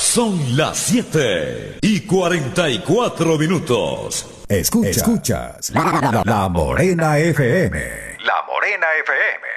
Son las 7:44. Escuchas la Morena FM. La Morena FM.